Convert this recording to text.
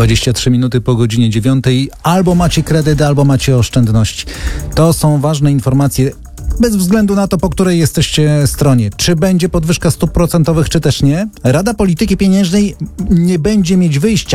23 minuty po godzinie 9. Albo macie kredyt, albo macie oszczędności. To są ważne informacje. Bez względu na to, po której jesteście stronie. Czy będzie podwyżka stóp procentowych, czy też nie? Rada Polityki Pieniężnej nie będzie mieć wyjścia.